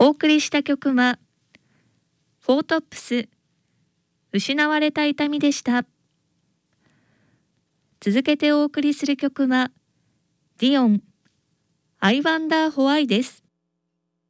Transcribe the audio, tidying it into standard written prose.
お送りした曲はフォートップス失われた痛みでした。続けてお送りする曲はディオン I Wonder Why です。